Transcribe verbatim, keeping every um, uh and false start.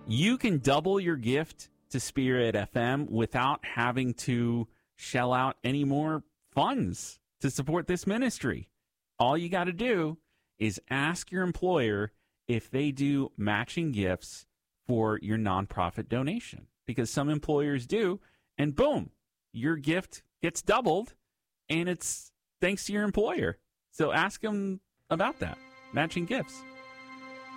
You can double your gift to Spirit F M without having to shell out any more funds to support this ministry. All you got to do is ask your employer if they do matching gifts for your nonprofit donation, because some employers do, and boom, your gift gets doubled, and it's thanks to your employer. So ask them about that, matching gifts.